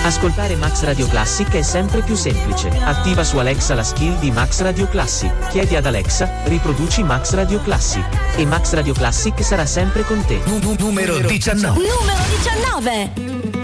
Ascoltare Max Radio Classic è sempre più semplice. Attiva su Alexa la skill di Max Radio Classic. Chiedi ad Alexa, riproduci Max Radio Classic. E Max Radio Classic sarà sempre con te. Numero 19. Numero 19.